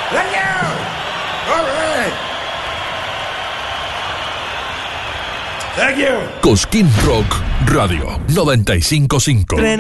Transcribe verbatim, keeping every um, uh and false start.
Thank you. All right. Thank you. Cosquín Rock Radio noventa y cinco punto cinco.